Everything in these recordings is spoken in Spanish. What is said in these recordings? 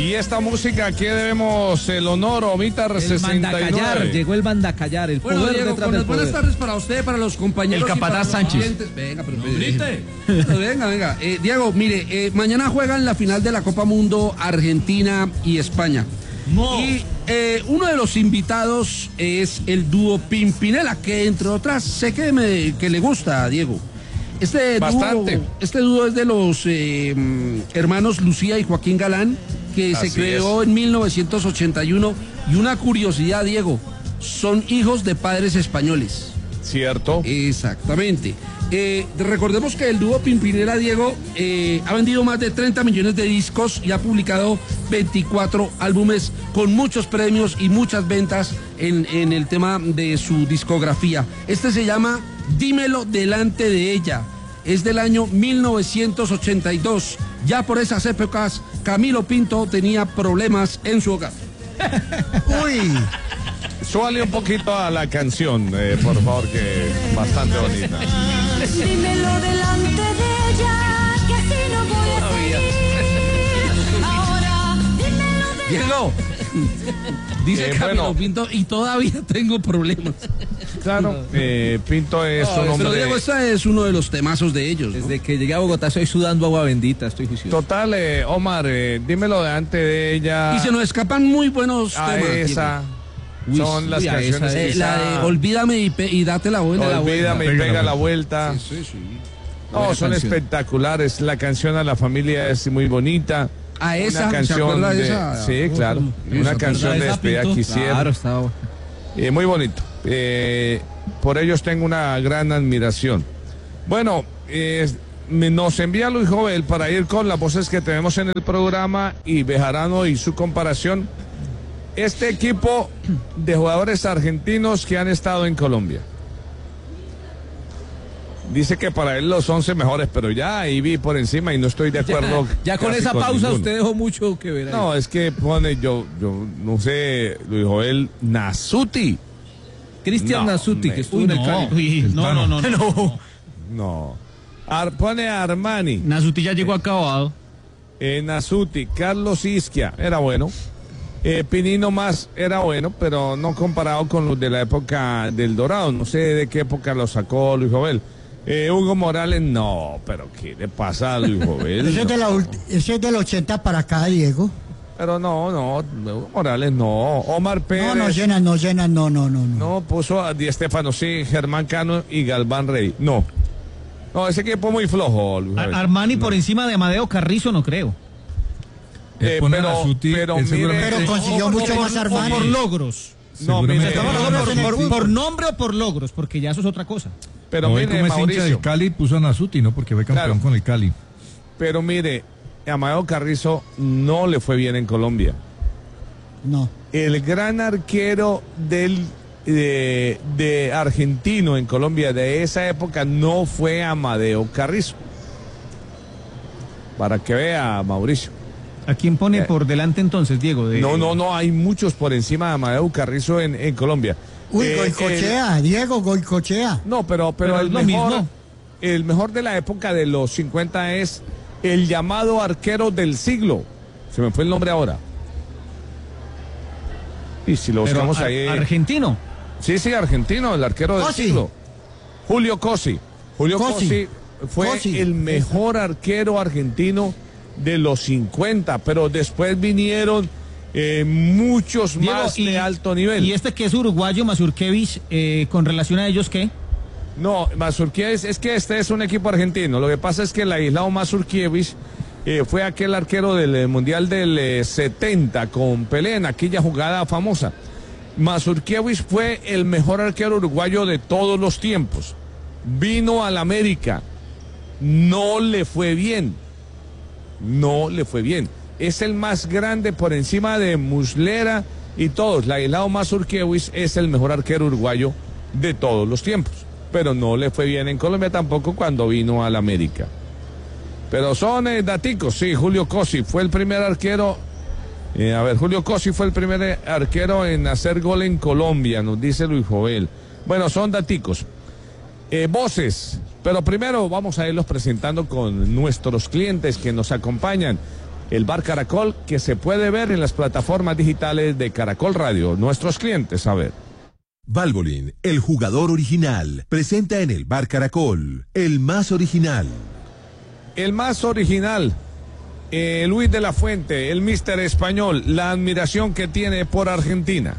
Y esta música, ¿a qué debemos el honor, Omitar 69? Mandacallar, llegó el Mandacallar, el bueno, poder Diego, detrás del poder. buenas tardes para usted, para los compañeros. El Capataz Sánchez. Venga, pero venga. Diego, mire, mañana juegan la final de la Copa Mundo Argentina y España. No. Y uno de los invitados es el dúo Pimpinela, que entre otras sé que le gusta a Diego. Bastante. Este dúo es de los hermanos Lucía y Joaquín Galán, que se creó en 1981. Y una curiosidad, Diego, son hijos de padres españoles. ¿Cierto? Exactamente. Recordemos que el dúo Pimpinela, Diego, ha vendido más de 30 millones de discos y ha publicado 24 álbumes con muchos premios y muchas ventas en el tema de su discografía. Este se llama Dímelo delante de ella. Es del año 1982. Ya por esas épocas, Camilo Pinto tenía problemas en su hogar. Uy. Súbale un poquito a la canción, por favor, que es bastante bonita. Dímelo delante de ella, que así no voy a seguir. Ahora, dímelo delante. Diego, dice Camilo bueno. Pinto, y todavía tengo problemas. Claro, Pinto es un hombre... Pero Diego, este es uno de los temazos de ellos, ¿no? Desde que llegué a Bogotá estoy sudando agua bendita, estoy juicioso. Total, Omar, dímelo delante de ella. Y se nos escapan muy buenos A temas. esa. Son las a canciones esa, quizá- La de Olvídame y date la buena. Olvídame y pega la vuelta. Sí. No, Buena son canción. espectaculares. La canción a la familia es muy bonita. A esa, Una ¿se canción acuerda de de... esa? Sí, claro. Una Esa, canción de ¿verdad? Esa despedida Pinto. quisiera. Claro, estaba. Muy bonito. Por ellos tengo una gran admiración. Bueno, nos envía Luis Jovel para ir con las voces que tenemos en el programa y Bejarano y su comparación. Este equipo de jugadores argentinos que han estado en Colombia. Dice que para él los 11 mejores, pero ya ahí vi por encima y no estoy de acuerdo. Ya con casi esa pausa ninguno. usted dejó mucho que ver ahí. No, es que pone, yo no sé, Luis Joel Nasuti. Cristian No, Nasuti, me- que estuvo en el Cali. No. Pone a Armani. Nasuti ya llegó acabado. Nasuti, Carlos Isquia, era bueno. Pinino más era bueno, pero no comparado con los de la época del Dorado. No sé de qué época lo sacó Luis Jovel. Hugo Morales, no, pero ¿qué le pasa a Luis Jovel? Ese es del 80 para acá, Diego. Pero no, Hugo Morales no. Omar Pérez. No llenan, no. No, puso a Di Stéfano, sí, Germán Cano y Galván Rey. No, ese equipo muy flojo, Luis Jovel. Armani por encima de Amadeo Carrizo, no creo. pero mire, Pero consiguió mucho más Armani. Por logros. no, mire, Estamos hablando en el por nombre o por logros, porque ya eso es otra cosa. pero No, mire, como es hincha Mauricio, del Cali, puso a Nasuti, ¿no? Porque fue campeón Claro. con el Cali. pero mire, Amadeo Carrizo no le fue bien en Colombia. No. El gran arquero de argentino en Colombia de esa época no fue Amadeo Carrizo. Para que vea, Mauricio. ¿A quién pone por delante entonces, Diego? No, hay muchos por encima de Amadeo Carrizo en Colombia. Uy, Goicochea, Diego, Goicochea. No, pero es lo mismo. El mejor de la época de los 50 es el llamado arquero del siglo. Se me fue el nombre ahora. Y si lo Pero buscamos ahí. argentino. Sí, argentino, el arquero del Cosi. siglo. Julio Cosi. Julio Cosi fue Cosi. el mejor arquero argentino de los 50, pero después vinieron muchos Diego, más de alto nivel. ¿Y este que es uruguayo, Mazurkevich, con relación a ellos qué? No, Mazurkiewicz, es que este es un equipo argentino. Lo que pasa es que el aislado Mazurkiewicz fue aquel arquero del Mundial del 70 con Pelé en aquella jugada famosa. Mazurkiewicz fue el mejor arquero uruguayo de todos los tiempos. Vino al América. No le fue bien. Es el más grande por encima de Muslera y todos. El aislado Mazurkiewicz es el mejor arquero uruguayo de todos los tiempos. Pero no le fue bien en Colombia tampoco cuando vino al América. Pero son daticos, sí, Julio Cosi fue el primer arquero. Julio Cosi fue el primer arquero en hacer gol en Colombia, nos dice Luis Jovel. Bueno, son daticos. Voces, pero primero vamos a irlos presentando con nuestros clientes que nos acompañan. el Bar Caracol, que se puede ver en las plataformas digitales de Caracol Radio. Nuestros clientes, a ver. Valvoline, el jugador original, presenta en el Bar Caracol, el más original. El más original, Luis de la Fuente, el míster español, la admiración que tiene por Argentina.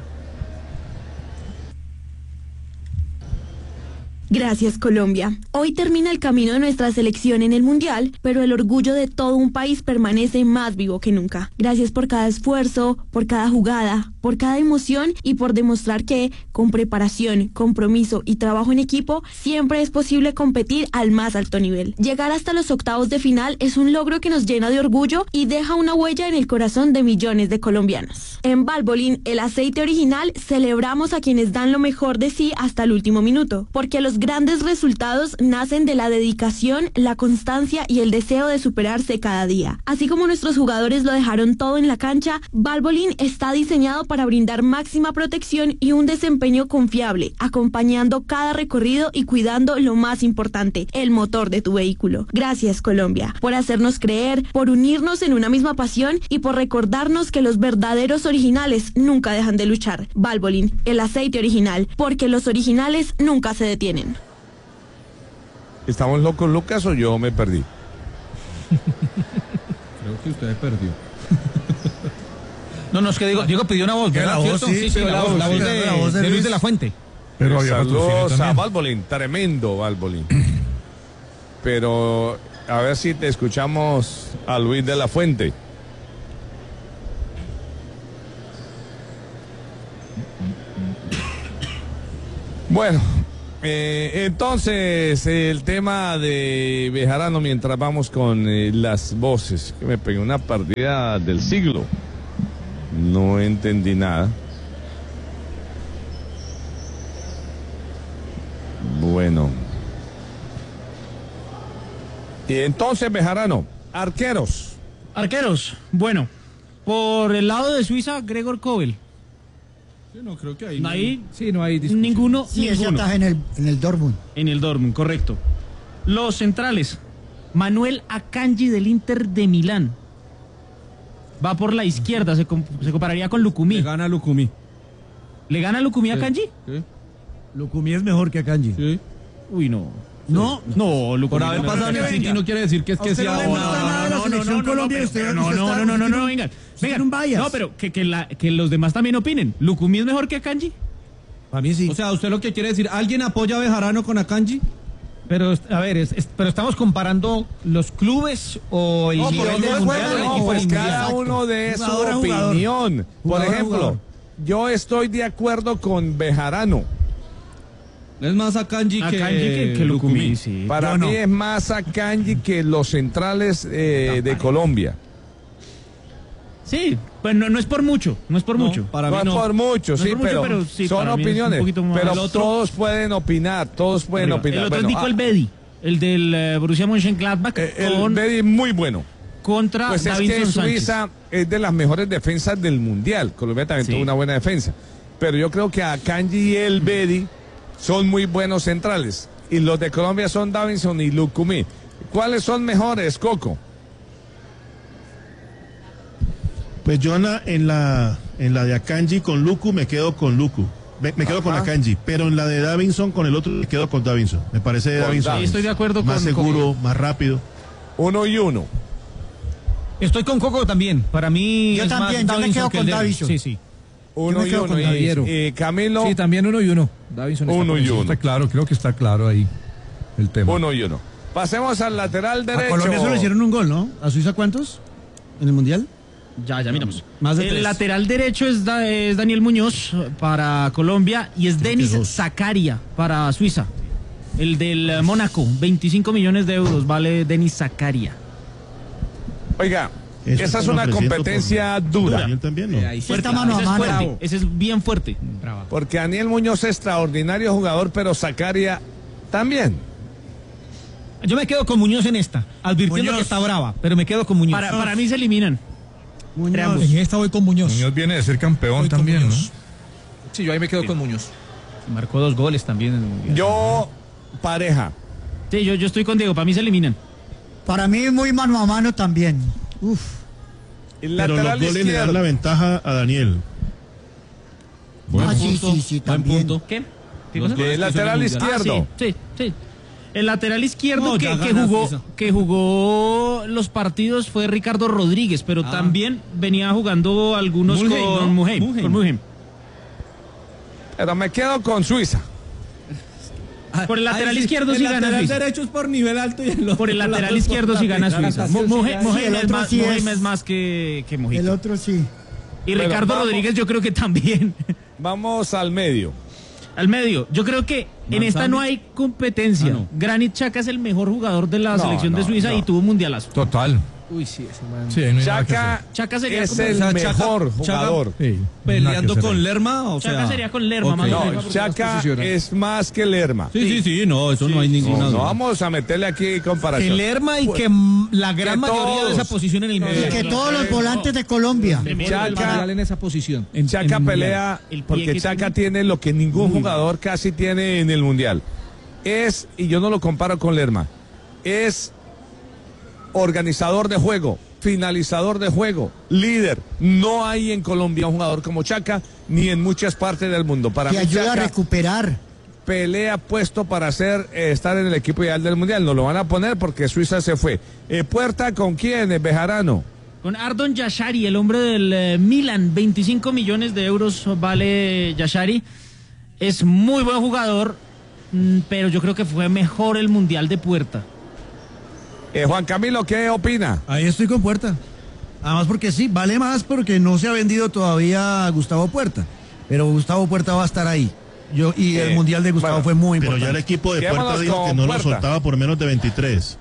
Gracias, Colombia. Hoy termina el camino de nuestra selección en el Mundial, pero el orgullo de todo un país permanece más vivo que nunca. Gracias por cada esfuerzo, por cada jugada, por cada emoción y por demostrar que, con preparación, compromiso y trabajo en equipo, siempre es posible competir al más alto nivel. Llegar hasta los octavos de final es un logro que nos llena de orgullo y deja una huella en el corazón de millones de colombianos. En Valvoline, el aceite original, celebramos a quienes dan lo mejor de sí hasta el último minuto, porque los grandes resultados nacen de la dedicación, la constancia y el deseo de superarse cada día. Así como nuestros jugadores lo dejaron todo en la cancha, Valvoline está diseñado para brindar máxima protección y un desempeño confiable, acompañando cada recorrido y cuidando lo más importante, el motor de tu vehículo. Gracias, Colombia, por hacernos creer, por unirnos en una misma pasión y por recordarnos que los verdaderos originales nunca dejan de luchar. Valvoline, el aceite original, porque los originales nunca se detienen. ¿Estamos locos, Lucas, o yo me perdí? Creo que usted perdió. No, es que Diego pidió una voz, ¿verdad? La voz, Sí, la voz de Luis de la Fuente. Pero había Saludos patrocinio a también. Valvoline, tremendo Valvoline. Pero a ver si te escuchamos a Luis de la Fuente. Bueno, entonces el tema de Bejarano, mientras vamos con las voces, que me pegué una partida del siglo. No entendí nada. Bueno. Y entonces, Bejarano, arqueros. Arqueros, bueno, por el lado de Suiza, Gregor Kobel. Sí, no, creo que ahí. No hay discusión. Ninguno. Sí, ese ataja en el Dortmund. En el Dortmund, correcto. Los centrales, Manuel Akanji del Inter de Milán. Va por la izquierda, se compararía con Lukumi. Le gana Lukumi. ¿Le gana Lukumi a Akanji? Sí. Lukumi es mejor que Akanji. Sí. Uy, no. No, Lukumi. Por haber pasado en el City no quiere decir que es que sea No, venga. No, pero que los demás también opinen. ¿Lukumi es mejor que Akanji? Para mí sí. O sea, ¿usted lo que quiere decir? ¿Alguien apoya a Bejarano con Akanji? Pero, a ver, pero estamos comparando los clubes o el nivel de mundial. No, pues cada uno de su opinión. Por ejemplo, yo estoy de acuerdo con Bejarano. Es más Akanji que Lukumi. Sí. Para mí es más Akanji que los centrales de Colombia. Sí, pues no es por mucho, Para No mí es no. por mucho, sí, pero sí, son para mí es un opiniones. poquito más. Pero El otro- todos pueden opinar, El otro es Nico Elvedi, el del Borussia Mönchengladbach, el Bedi muy bueno. contra Pues es Davinson que Sánchez. Suiza es de las mejores defensas del mundial. Colombia también tuvo una buena defensa. Pero yo creo que Akanji y el Bedi son muy buenos centrales. Y los de Colombia son Davinson y Lukumi. ¿Cuáles son mejores, Coco? Pues yo en la de Akanji con Luku me quedo con Luku. Me quedo con Akanji, pero en la de Davinson con el otro me quedo con Davinson. Me parece Davinson. Sí, estoy de acuerdo más con seguro, más rápido. 1-1. Estoy con Coco también. Para mí Yo es también, más yo me quedo Davinson que con el de- Davinson. Sí. 1-1. Javiero. Y Camilo, Sí, también 1-1. Davinson está por encima. 1-1. Está claro, creo que está claro ahí el tema. 1-1. Pasemos al lateral derecho. A Colombia solo hicieron un gol, ¿no? ¿A Suiza cuántos? ¿En el Mundial? Ya miramos. Más de El 3. lateral derecho es Daniel Muñoz para Colombia y es Denis Zakaria para Suiza. El del Mónaco, 25 millones de euros vale Denis Zakaria. Oiga, Eso esa es están una ofreciendo competencia dura. Daniel también, ¿no? Ahí Está mano a Ese es mano. fuerte, ese es bien fuerte. Porque Daniel Muñoz es extraordinario jugador, pero Zakaria también. Yo me quedo con Muñoz en esta, advirtiendo Muñoz. que está brava, pero me quedo con Muñoz. Para mí se eliminan. Muñoz. En esta voy con Muñoz. Muñoz viene de ser campeón Voy con también, ¿no? Muñoz. Sí, yo ahí me quedo con Muñoz. Marcó 2 goles también en el Mundial. Yo, pareja. Sí, yo estoy con Diego, para mí se eliminan. Para mí muy mano a mano también. Uf. El pero los lateral goles le dan izquierdo. la ventaja a Daniel. Sí, también. ¿Qué? ¿Qué Los cosa? goles El lateral que hizo en el izquierdo. Sí. El lateral izquierdo No, ya gana Suiza. que jugó los partidos fue Ricardo Rodríguez, pero también venía jugando algunos Mulheim, con ¿no? Mulheim. Mulheim. Con Mulheim. Pero me quedo con Suiza. Por el lateral izquierdo sí gana El lateral Suiza. derecho es por nivel alto y el otro Por el lateral izquierdo sí gana Suiza. Mulheim es más que El Mojito. otro sí. Y Bueno, Ricardo vamos. Rodríguez yo creo que también. Vamos al medio. Al medio, yo creo que en esta no hay competencia. Ah, no. Granit Xhaka es el mejor jugador de la No, selección de no, Suiza no. y tuvo un mundialazo. Total. Uy, sí, ese man. Sí, ahí no hay nada que hacer. Xhaka sería Es como el Chaka- mejor Chaka- jugador. Sí, nada que Peleando hacer con ahí. Lerma, o Chaka sea. sería con Lerma, ok. más No, bien. Chaka es más que Lerma. Sí, no, eso no hay ninguna No, duda. no vamos a meterle aquí Que comparación. Lerma y que la gran que mayoría todos. de esa posición en el medio. Y que todos los volantes de Colombia. Chaka, en esa posición. Chaka pelea El pie porque que Chaka tiene lo que ningún jugador casi tiene en el Mundial. Es, y yo no lo comparo con Lerma, es organizador de juego, finalizador de juego, líder. No hay en Colombia un jugador como Chaka, ni en muchas partes del mundo. Para Que mí ayuda a Chaka recuperar. pelea puesto para estar en el equipo ideal del Mundial. No lo van a poner porque Suiza se fue. ¿Puerta con quién? Bejarano. Con Ardon Yashari, el hombre del Milan, 25 millones de euros vale Yashari. Es muy buen jugador, pero yo creo que fue mejor el Mundial de Puerta. Juan Camilo, ¿qué opina? Ahí estoy con Puerta. Además porque sí, vale más porque no se ha vendido todavía Gustavo Puerta. Pero Gustavo Puerta va a estar ahí. Y el Mundial de Gustavo fue muy Pero importante. ya el equipo de Quedémonos Puerta dijo con que no lo Puerta. soltaba por menos de 23.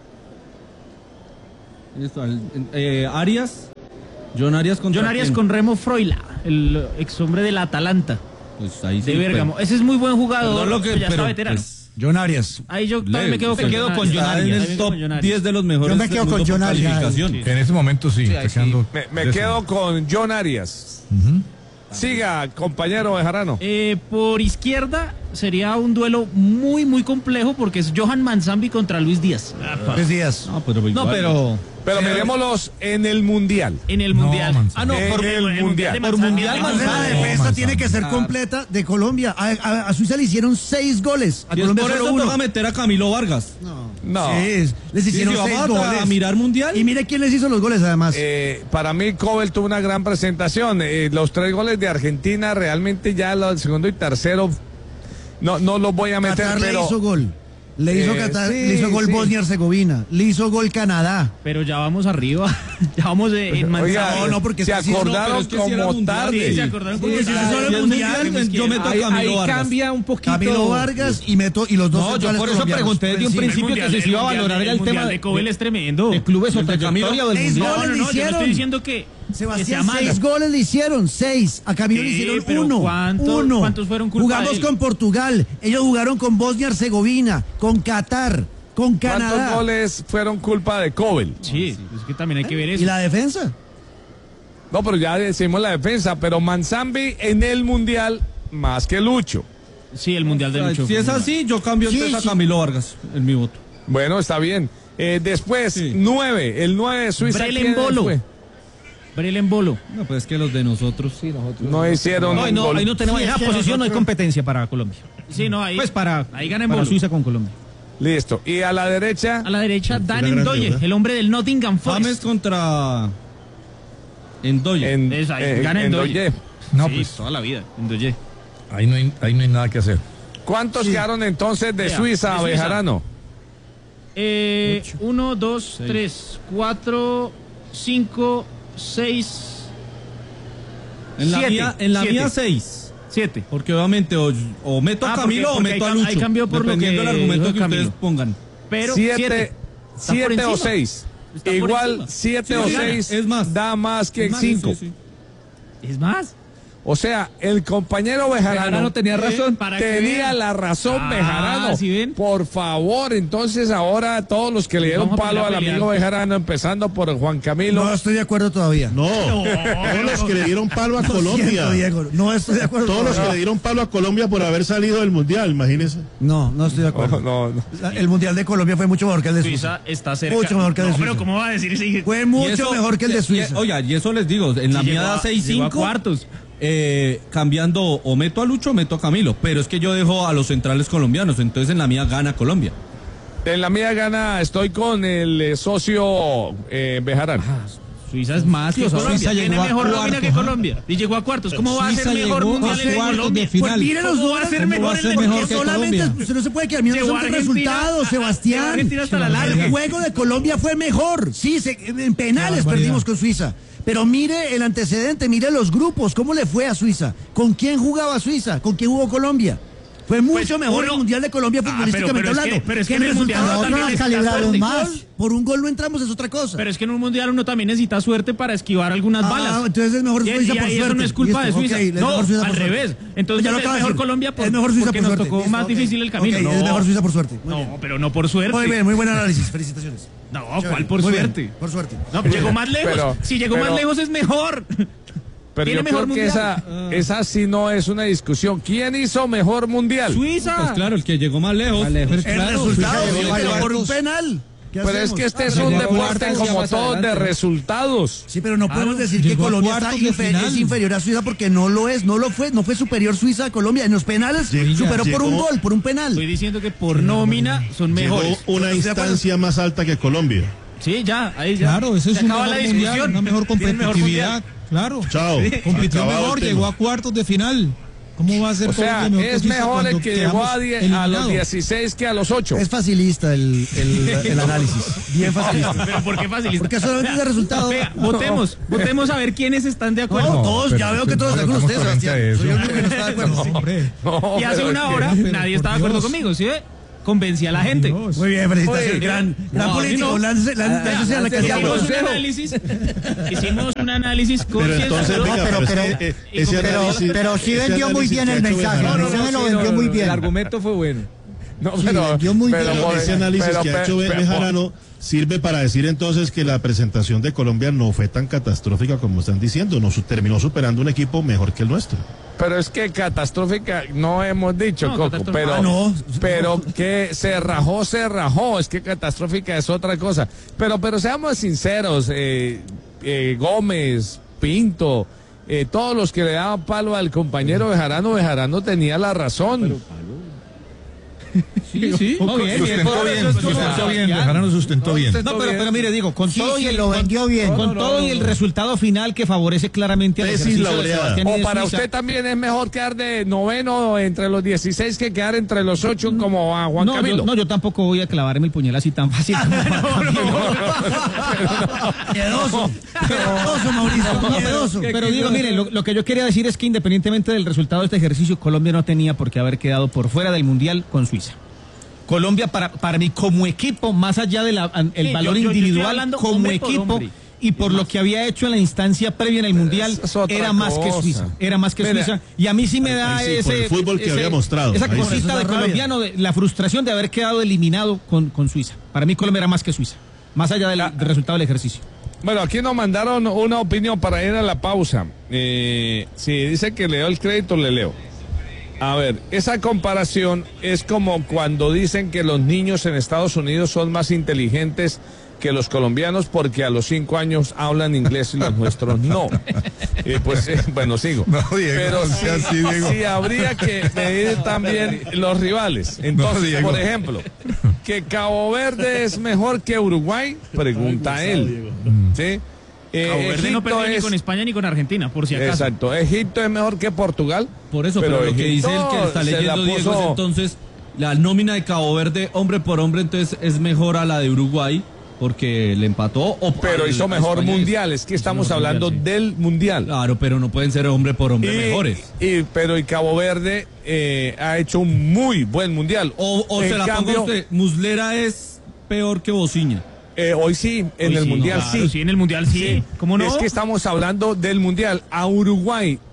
Arias. John Arias contra John Arias quién? con Remo Freuler, el ex hombre del Atalanta Pues ahí sí, de Bérgamo. Ese es muy buen jugador, Perdón lo que- pero ya está pero, veterano. pues, John Arias. Ahí yo también me le- quedo se con quedó John con Arias. John Ahí en me el quedo top con John Arias. 10 de los mejores Yo me quedo del con mundo John por Arias. calificación. En ese momento sí, Sí, está ahí sí. quedando Me quedo con John Arias. Siga, compañero Bejarano. Por izquierda sería un duelo muy, muy complejo porque es Johan Manzambi contra Luis Díaz. 3 días. No, pero igual. No, pero Pero miremoslos en el Mundial. en el No, Mundial. Manzambi. por el Mundial. de Por Manzambi. mundial, No, más la Manzambi. defensa Manzambi. tiene que ser completa de Colombia. A Suiza le hicieron 6 goles. A Y es Colombia por solo eso 1. toca meter a Camilo Vargas. No. Sí, les Sí, hicieron si 6 vamos goles. a mirar mundial. Y mire quién les hizo los goles además. Para mí, Cobel tuvo una gran presentación. Los 3 goles de Argentina, realmente ya el segundo y tercero, no los voy a meter, Qatar pero le hizo gol. Le hizo Qatar, sí, le hizo gol sí. Bosnia-Herzegovina. Le hizo gol Canadá. Pero ya vamos arriba. Ya vamos en Manzambi. Oiga, No, porque se es que sí, acordaron no, pero es que sí era como mundial, tarde. Sí, se acordaron como Sí, sí, tarde. solo el Si es mundial, mundial, yo meto a Camilo Vargas. cambia un poquito. Camilo Vargas y Meto y los dos No, yo centrales por eso colombianos pregunté desde un por encima. principio que se iba a valorar el tema de Cobel es tremendo. de clubes o El de Camilo. trayectoria del 6 mundial. goles le Yo no hicieron. estoy diciendo que Sebastián, sea malo. 6 goles le hicieron, 6. A Camilo le Sí, hicieron pero 1. ¿cuántos fueron culpa Jugamos de él? con Portugal. Ellos jugaron con Bosnia-Herzegovina, con Qatar, con ¿Cuántos Canadá. goles fueron culpa de Cobel? Sí, es que también hay que ver ¿Y eso. la defensa? No, pero ya decimos la defensa, pero Manzambi en el Mundial más que Lucho. Sí, el Mundial de Lucho. Si es así, yo cambio Sí, entonces sí. a Camilo Vargas en mi voto. Bueno, está bien. Después, Sí. 9, el 9 de Suiza. Brelen ¿quién Bolo. fue? Brelen Bolo. No, pues es que los de nosotros. Sí, nosotros. No hicieron No, un gol. ahí no tenemos Sí, en es esa que posición, no hay nosotros- competencia para Colombia. Sí, no, ahí. Pues ahí ganan para Bolo. Suiza con Colombia. Listo. Y a la derecha, A la derecha, Dan grande, Ndoye, ¿verdad? el hombre del Nottingham James Forest. contra Endoye. Gana Ndoye. Ndoye. No, Sí, pues toda la vida. Ndoye. ahí no hay nada que hacer. ¿Cuántos quedaron entonces de Vea, Suiza, de Suiza. Bejarano? 1, 2, 3, 4, 5, 6. En la siete, mía, en la siete. mía 6. 7. Porque obviamente o meto a Ah, Camilo porque o meto a ahí Lucho. cambió por lo dependiendo que del argumento dijo que Camilo. ustedes pongan. Pero 7 Está por o encima. 6. Está por Igual encima. 7 Sí, o gana. 6 Es más. da más que 5. Sí, sí. Es más. O sea, el compañero Bejarano tenía razón. Tenía la razón, Bejarano. ¿sí ven? Por favor, entonces ahora todos los que le dieron Vamos a palo al pelear. amigo Bejarano, empezando por Juan Camilo. No estoy de acuerdo todavía. No, todos los que le dieron palo a Colombia. Siento, Diego, no estoy de acuerdo. Todos los que le dieron palo a Colombia por haber salido del Mundial, imagínese. No estoy de acuerdo. No. El Mundial de Colombia fue mucho mejor que el de Suiza. Suiza está cerca. Mucho mejor que el de No, Suiza. pero ¿cómo va a decir ese? Fue mucho mejor que el de Suiza. Oiga, y eso les digo, en la Sí, mía llegó da a 6-5. cuartos. Cambiando o meto a Lucho o meto a Camilo, pero es que yo dejo a los centrales colombianos, entonces en la mía gana Colombia. En la mía gana, estoy con el socio Bejarano. Suiza es más que Colombia. Suiza Tiene llegó a mejor nómina cuartos, que Colombia. Y llegó a cuartos. ¿Cómo va a ser mejor mundial en Colombia? Pues mire los ¿Cómo va a ser números, mejor ser el mejor mejor que solamente Colombia? usted no se puede quedar mirando Llegó son Argentina resultados, Sebastián. Argentina hasta la larga. El juego de Colombia fue mejor. Sí, en penales perdimos con Suiza. Pero mire el antecedente, mire los grupos, cómo le fue a Suiza. ¿Con quién jugaba Suiza? ¿Con quién jugó Colombia? Fue mucho mejor el Mundial de Colombia futbolísticamente hablando. Pero es que en el Mundial resultado también nos necesita calibraron suerte. más. Por un gol no entramos, es otra cosa. Pero es que en un mundial uno también necesita suerte para esquivar algunas balas. Entonces es mejor Y- Suiza y por ahí suerte. eso no es culpa Listo, de Suiza. ok, es No, mejor Suiza al por suerte. revés. Entonces Ya lo es acabo de mejor decir. Colombia Es mejor Suiza porque por nos suerte. tocó Listo, más ok. difícil el camino. Ok, No, es mejor Suiza por suerte. Muy bien. no, pero no por suerte. Muy bien, muy buen análisis. Felicitaciones. No, Chévere. ¿cuál por Muy bien, suerte? por suerte. No, pero llegó más lejos. Pero- Si llegó más pero- lejos es mejor. Pero Tiene yo mejor creo que mundial. esa sí no es una discusión. ¿Quién hizo mejor mundial? Suiza. Pues claro, el que llegó más lejos. El Claro, resultado, Suiza llegó pero a por un cuartos. penal. ¿Qué Pero es hacemos? que este es pero un llegó a deporte cuartos, como más todo de adelante. resultados. Sí, pero no podemos decir que llegó a Colombia está cuartos de final. es inferior a Suiza porque no lo es, no fue superior Suiza a Colombia. En los penales superó por un gol, por un penal. Estoy diciendo que por nómina son Llegó mejores. una instancia más alta que Colombia. Sí, ya, ahí ya. Claro, ese es Se un acaba mejor la mundial, discusión. una mejor Tienen mejor competitividad. Claro. Chao. Compitió Acabado mejor, el tema. llegó a cuartos de final. ¿Cómo va a ser O sea, Colombia mejor que es Suiza mejor el cuando que llegó a, quedamos a los eliminados? 16 que a los 8. Es facilista el análisis. Bien facilista. Pero ¿por qué facilista? Porque solamente es de resultado. Vea, votemos a ver quiénes están de acuerdo. No, todos, ya veo que todos están con usted, Sebastián. Soy el único que no está de acuerdo. Hombre. No, Y hace pero una es que- hora pero nadie por estaba de acuerdo Dios. conmigo, ¿sí? Convencí a la gente. Muy bien, felicitaciones. Oye, Gran no, político. no. Láncese a la Hicimos candidatura. hicimos un análisis Pero entonces, concienzudo. venga, pero es que, ese análisis- pero sí ese vendió muy análisis bien que ha el hecho mensaje. Bejarano- Se me lo vendió muy bien. argumento fue bueno. No, Sí, vendió muy bien. por- Ese análisis pero- que ha hecho pero- Bejarano sirve para decir entonces que la presentación de Colombia no fue tan catastrófica como están diciendo, terminó superando un equipo mejor que el nuestro. Pero es que catastrófica no hemos dicho, No, Coco, catastrófica. pero que se rajó, es que catastrófica es otra cosa. Pero seamos sinceros, Gómez, Pinto, todos los que le daban palo al compañero Bejarano tenía la razón. Sí. No, bien, Sustentó bien, sustentó bien, Bejarano sustentó bien. No, pero mire, digo, con todo y el, lo vendió bien. con todo y el resultado final que favorece claramente al Tesis ejercicio de laureada. Sebastián y O de para Suiza. usted también es mejor quedar de noveno entre los 16 que quedar entre los 8 como a Juan Camilo. Yo tampoco voy a clavarme el puñal así tan fácil como Juan Camilo. Miedoso, Mauricio, miedoso. Pero digo, mire, lo que yo quería decir es que independientemente del resultado de este ejercicio, Colombia no tenía por qué haber quedado por fuera del Mundial con Suiza. Colombia, para mí, como equipo, más allá del Sí, valor yo estoy individual, hablando como hombre por equipo, hombre. y por lo que había hecho en la instancia previa en el Mundial, Es otra era más que cosa. Suiza. Era más que Mira, Suiza. Y a mí sí me da ahí sí, por el fútbol que había mostrado. esa Ahí sí. cosita Esa de es la rabia. colombiano, de la frustración de haber quedado eliminado con Suiza. Para mí, Colombia era más que Suiza. Más allá del resultado del ejercicio. Bueno, aquí nos mandaron una opinión para ir a la pausa. Si dice que leo el crédito, le leo. A ver, esa comparación es como cuando dicen que los niños en Estados Unidos son más inteligentes que los colombianos porque a los 5 años hablan inglés y los nuestros no. Bueno, sigo. No, Diego, Pero no sea así, Diego. sí habría que medir también los rivales. Entonces, Diego. por ejemplo, que Cabo Verde es mejor que Uruguay, pregunta él. ¿Sí? Cabo Verde no Egipto perdió ni es- con España ni con Argentina, por si acaso. Exacto, Egipto es mejor que Portugal. Por eso, pero lo que dice el que está se la leyendo Diego puso- es entonces la nómina de Cabo Verde, hombre por hombre, entonces es mejor a la de Uruguay porque le empató. Pero hizo mejor España mundial, es que estamos mejor hablando mundial, sí. del mundial. Claro, pero no pueden ser hombre por hombre mejores. Pero Cabo Verde ha hecho un muy buen mundial. O En se la cambio, ponga usted, Muslera es peor que Bociña. Hoy sí, en Hoy el sí, mundial claro, sí. en el mundial sí. ¿Cómo no? Es que estamos hablando del mundial. A Uruguay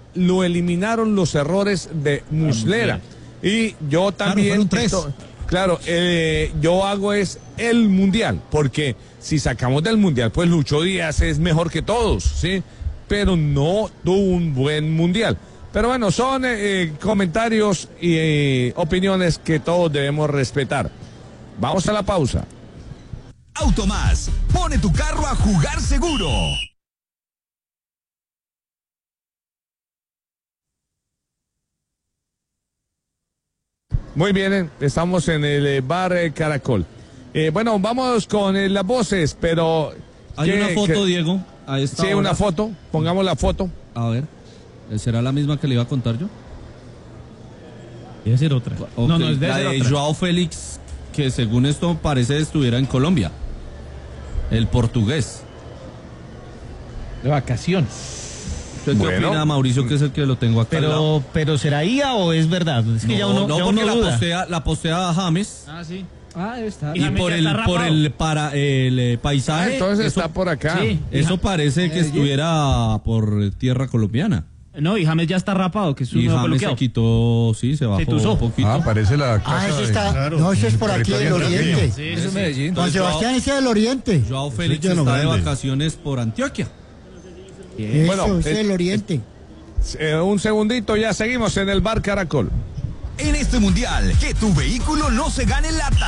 lo eliminaron los errores de Muslera. Y yo también... Claro, yo hago es el Mundial, porque si sacamos del Mundial, pues Lucho Díaz es mejor que todos, ¿sí? Pero no tuvo un buen Mundial. Pero bueno, son comentarios y opiniones que todos debemos respetar. Vamos a la pausa. Automás, pone tu carro a jugar seguro. Muy bien, estamos en el bar Caracol. Bueno, vamos con las voces, pero... Hay una foto, Diego. Sí, una foto. Pongamos la foto. A ver, ¿será la misma que le iba a contar yo? Debe ser otra. Okay. No, es la de Joao Félix, que según esto parece estuviera en Colombia. El portugués. De vacaciones. ¿Qué opina, Mauricio, que es el que lo tengo acá? Pero ¿será IA o es verdad? Es que no, ya porque uno duda. la postea James. Ah, sí. Debe estar. Y por el paisaje. Entonces está por acá. Sí. Eso parece que estuviera por tierra colombiana. No, y James ya está rapado, que es un Y nuevo James bloqueado. se quitó, sí, se bajó tuzó un poquito. Parece la casa. Eso está. Claro. No, eso es por aquí del oriente. Sí, Eso es Medellín. Juan Sebastián ese es del oriente. Joao Félix ya no está de grande. vacaciones por Antioquia. Eso, Bueno, ese es del oriente. Un segundito, ya seguimos en el bar Caracol. En este mundial, que tu vehículo no se gane lata.